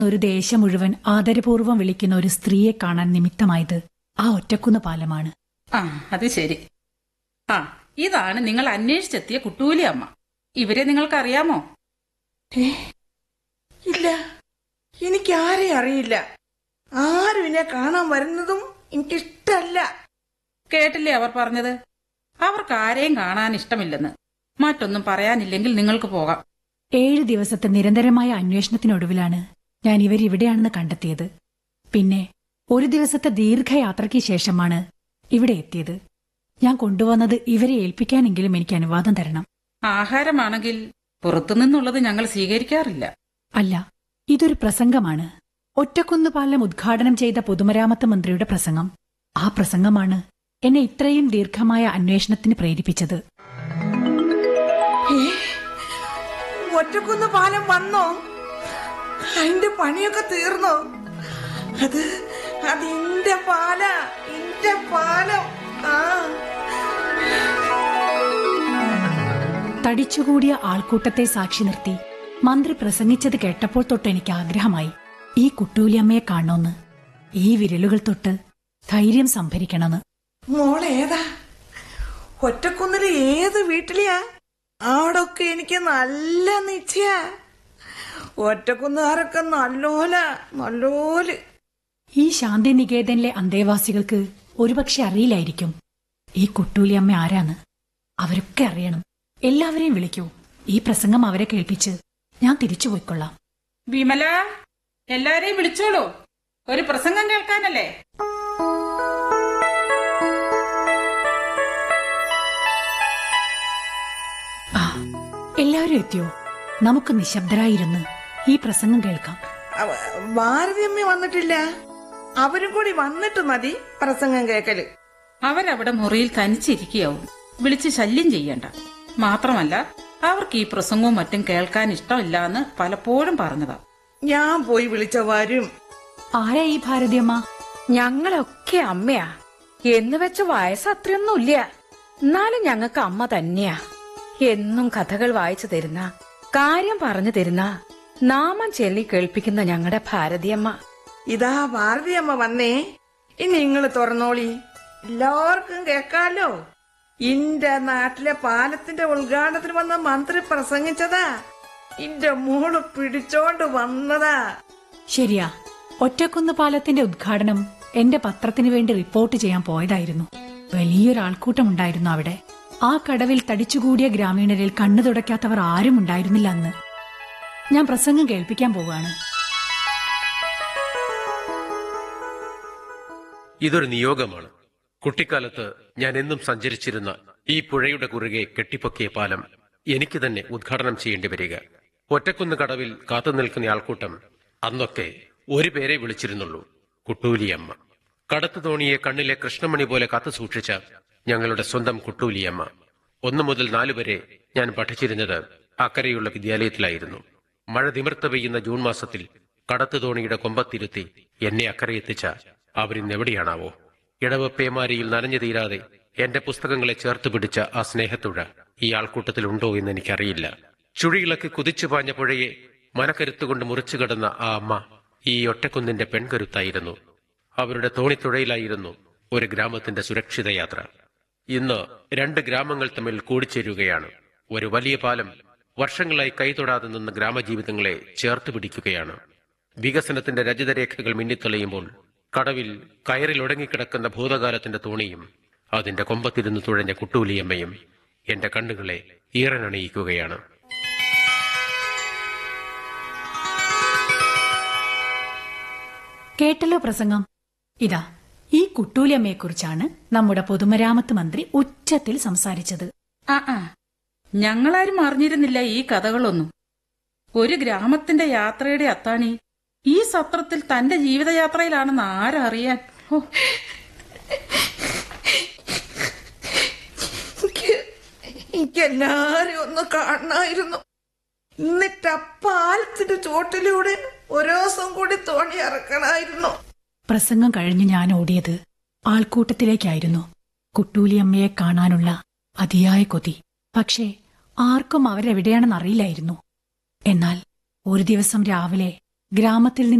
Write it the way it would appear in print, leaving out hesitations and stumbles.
ഒരു ദേശം മുഴുവൻ ആദരപൂർവ്വം വിളിക്കുന്ന ഒരു സ്ത്രീയെ കാണാൻ നിമിത്തമായത് ആ ഒറ്റക്കുന്ന് പാലമാണ്. അത് ശരി. ഇതാണ് നിങ്ങൾ അന്വേഷിച്ചെത്തിയ കുട്ടൂലി അമ്മ. ഇവരെ നിങ്ങൾക്കറിയാമോ? ഇല്ല, എനിക്കാരെയും അറിയില്ല. ആരും എന്നെ കാണാൻ വരുന്നതും എനിക്കിഷ്ടല്ല. കേട്ടില്ലേ അവർ പറഞ്ഞത്? അവർക്ക് ആരെയും കാണാൻ ഇഷ്ടമില്ലെന്ന്. മറ്റൊന്നും പറയാനില്ലെങ്കിൽ നിങ്ങൾക്ക് പോകാം. 7 ദിവസത്തെ നിരന്തരമായ അന്വേഷണത്തിനൊടുവിലാണ് ഞാൻ ഇവരിവിടെയാണെന്ന് കണ്ടെത്തിയത്. പിന്നെ 1 ദിവസത്തെ ദീർഘയാത്രയ്ക്ക് ശേഷമാണ് ഇവിടെ എത്തിയത്. ഞാൻ കൊണ്ടുവന്നത് ഇവരെ ഏൽപ്പിക്കാനെങ്കിലും എനിക്ക് അനുവാദം തരണം. ആഹാരമാണെങ്കിൽ പുറത്തുനിന്നുള്ളത് ഞങ്ങൾ സ്വീകരിക്കാറില്ല. അല്ല, ഇതൊരു പ്രസംഗമാണ്. ഒറ്റക്കുന്ന് പാലം ഉദ്ഘാടനം ചെയ്ത പൊതുമരാമത്ത് മന്ത്രിയുടെ പ്രസംഗം. ആ പ്രസംഗമാണ് എന്നെ ഇത്രയും ദീർഘമായ അന്വേഷണത്തിന് പ്രേരിപ്പിച്ചത്. ഒറ്റക്കുന്ന് പാലം വന്നോ? അതിന്റെ പണിയൊക്കെ തീർന്നോ? അത് എന്റെ പാലം. തടിച്ചുകൂടിയ ആൾക്കൂട്ടത്തെ സാക്ഷി നിർത്തി മന്ത്രി പ്രസംഗിച്ചത് കേട്ടപ്പോൾ തൊട്ട് എനിക്ക് ആഗ്രഹമായി ഈ കുട്ടൂലിയമ്മയെ കാണണമെന്ന്, ഈ വിരലുകൾ തൊട്ട് ധൈര്യം സംഭരിക്കണമെന്ന്. മോളേതാ? ഒറ്റക്കുന്നില് ഏത് വീട്ടിലെയാ? ആടൊക്കെ എനിക്ക് നല്ല നിശ്ചയ. ഒറ്റക്കുന്നുകാരൊക്കെ നല്ലോല്. ഈ ശാന്തിനികേതനിലെ അന്തേവാസികൾക്ക് ഒരുപക്ഷെ അറിയില്ലായിരിക്കും ഈ കുട്ടൂലിയമ്മ ആരാന്ന്. അവരൊക്കെ അറിയണം. എല്ലാവരെയും വിളിക്കൂ. ഈ പ്രസംഗം അവരെ കേൾപ്പിച്ച് ഞാൻ തിരിച്ചു പോയിക്കൊള്ളാം. വിമല, എല്ലാരെയും വിളിച്ചോളൂ. ഒരു പ്രസംഗം കേൾക്കാനല്ലേ? എല്ലാവരും എത്തിയോ? നമുക്ക് നിശബ്ദരായിരുന്ന് ഈ പ്രസംഗം കേൾക്കാം. ഭാരതിയമ്മ വന്നിട്ടില്ല. അവരും കൂടി വന്നിട്ട് മതി പ്രസംഗം കേൾക്കല്. അവരവിടെ മുറിയിൽ തനിച്ചിരിക്കുകയാവും. വിളിച്ച് ശല്യം ചെയ്യണ്ട. മാത്രമല്ല, അവർക്ക് ഈ പ്രസംഗവും മറ്റും കേൾക്കാൻ ഇഷ്ടമില്ല എന്ന് പലപ്പോഴും പറഞ്ഞതാ. ഞാൻ പോയി വിളിച്ച വരും. ആരാ ഈ ഭാരതിയമ്മ? ഞങ്ങളൊക്കെ അമ്മയാ. എന്ന് വെച്ച് വയസ്സ് അത്രയൊന്നുമില്ല. എന്നാലും ഞങ്ങൾക്ക് അമ്മ തന്നെയാ. എന്നും കഥകൾ വായിച്ചു തരുന്ന, കാര്യം പറഞ്ഞു തരുന്ന, നാമം ചൊല്ലി കേൾപ്പിക്കുന്ന ഞങ്ങളുടെ ഭാരതിയമ്മ. ഇതാ ഭാരതിയമ്മ വന്നേ. ഇനി നിങ്ങള് തുറന്നോളി, എല്ലാവർക്കും കേക്കാലോ. ഇന്റെ നാട്ടിലെ പാലത്തിന്റെ ഉദ്ഘാടനത്തിന് വന്ന മന്ത്രി പ്രസംഗിച്ചതാ. ഇന്റെ മോള് പിടിച്ചോണ്ട് വന്നതാ. ശരിയാ, ഒറ്റക്കുന്ന് പാലത്തിന്റെ ഉദ്ഘാടനം എന്റെ പത്രത്തിന് വേണ്ടി റിപ്പോർട്ട് ചെയ്യാൻ പോയതായിരുന്നു. വലിയൊരാൾക്കൂട്ടമുണ്ടായിരുന്നു അവിടെ. ആ കടവിൽ തടിച്ചുകൂടിയ ഗ്രാമീണരിൽ കണ്ണു തുടയ്ക്കാത്തവർ ആരും ഉണ്ടായിരുന്നില്ല അന്ന്. ഞാൻ പ്രസംഗം കേൾപ്പിക്കാൻ പോവുകയാണ്. ഇതൊരു നിയോഗമാണ്. കുട്ടിക്കാലത്ത് ഞാൻ എന്നും സഞ്ചരിച്ചിരുന്ന ഈ പുഴയുടെ കുറുകെ കെട്ടിപ്പൊക്കിയ പാലം എനിക്ക് തന്നെ ഉദ്ഘാടനം ചെയ്യേണ്ടി വരിക. ഒറ്റക്കുന്ന് കടവിൽ കാത്തുനിൽക്കുന്ന ആൾക്കൂട്ടം അന്നൊക്കെ ഒരു പേരെ വിളിച്ചിരുന്നുള്ളൂ, കുട്ടൂലിയമ്മ. കടത്തു തോണിയെ കണ്ണിലെ കൃഷ്ണമണി പോലെ കാത്തു സൂക്ഷിച്ച ഞങ്ങളുടെ സ്വന്തം കുട്ടൂലിയമ്മ. 1 മുതൽ 4 വരെ ഞാൻ പഠിച്ചിരുന്നത് അക്കരെയുള്ള വിദ്യാലയത്തിലായിരുന്നു. മഴ തിമിർത്ത് പെയ്യുന്ന ജൂൺ മാസത്തിൽ കടത്തു തോണിയുടെ കൊമ്പത്തിരുത്തി എന്നെ അക്കരയെത്തിച്ച അവരിന്നെവിടെയാണാവോ? ഇടവ പേമാരിയിൽ നനഞ്ഞു തീരാതെ എന്റെ പുസ്തകങ്ങളെ ചേർത്ത് പിടിച്ച ആ സ്നേഹത്തുഴ ഈ ആൾക്കൂട്ടത്തിലുണ്ടോ എന്ന് എനിക്കറിയില്ല. ചുഴിയിളക്കി കുതിച്ചു പാഞ്ഞ പുഴയെ മനക്കരുത്തുകൊണ്ട് മുറിച്ചു കിടന്ന ആ അമ്മ ഈ ഒറ്റക്കുന്നിന്റെ പെൺകരുത്തായിരുന്നു. അവരുടെ തോണിത്തുഴയിലായിരുന്നു ഒരു ഗ്രാമത്തിന്റെ സുരക്ഷിത യാത്ര. ഇന്ന് 2 ഗ്രാമങ്ങൾ തമ്മിൽ കൂടിച്ചേരുകയാണ്. ഒരു വലിയ പാലം വർഷങ്ങളായി കൈതൊടാതെ നിന്ന ഗ്രാമജീവിതങ്ങളെ ചേർത്ത് പിടിക്കുകയാണ്. വികസനത്തിന്റെ രചിതരേഖകൾ മിന്നിത്തെളിയുമ്പോൾ കടവിൽ കയറിലൊടങ്ങിക്കിടക്കുന്ന ഭൂതകാലത്തിന്റെ തോണിയും അതിന്റെ കൊമ്പത്തിരുന്ന് തുഴഞ്ഞ കുട്ടൂലിയമ്മയും എന്റെ കണ്ണുകളെ ഈറനണിയിക്കുകയാണ്. കേട്ടല്ലോ പ്രസംഗം. ഇതാ, ഈ കുട്ടൂലിയമ്മയെക്കുറിച്ചാണ് നമ്മുടെ പൊതുമരാമത്ത് മന്ത്രി ഉച്ചത്തിൽ സംസാരിച്ചത്. ഞങ്ങളാരും അറിഞ്ഞിരുന്നില്ല ഈ കഥകളൊന്നും. ഒരു ഗ്രാമത്തിന്റെ യാത്രയുടെ അത്താണി ഈ സത്രത്തിൽ തന്റെ ജീവിതയാത്രയിലാണെന്ന് ആരറിയാൻ. എനിക്കെല്ലാരും ഒന്ന് കാണായിരുന്നു. എന്നിട്ട് പാലത്തിന്റെ ചോട്ടിലൂടെ ഓരോ ദിവസം കൂടി തോണി ഇറക്കണായിരുന്നു. പ്രസംഗം കഴിഞ്ഞ് ഞാൻ ഓടിയത് ആൾക്കൂട്ടത്തിലേക്കായിരുന്നു. കുട്ടൂലിയമ്മയെ കാണാനുള്ള അതിയായ കൊതി. പക്ഷേ ആർക്കും അവരെവിടെയാണെന്നറിയില്ലായിരുന്നു. എന്നാൽ ഒരു ദിവസം രാവിലെ ഗ്രാമത്തിൽ